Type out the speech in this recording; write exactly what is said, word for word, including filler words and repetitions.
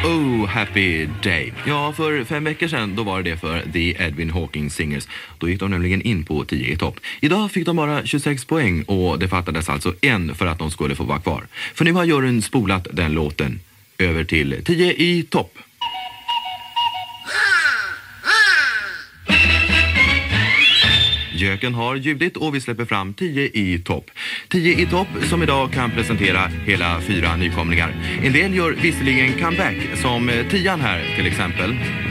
Oh, happy day. Ja, för fem veckor sedan då var det för The Edwin Hawking Singers. Då gick de nämligen in på tio i topp. Idag fick de bara tjugosex poäng och det fattades alltså en för att de skulle få vara kvar. För nu har juryn spolat den låten över till tio i topp. Göken har ljudit och vi släpper fram tio i topp. tio i topp som idag kan presentera hela fyra nykomlingar. En del gör visserligen comeback, som tian här till exempel.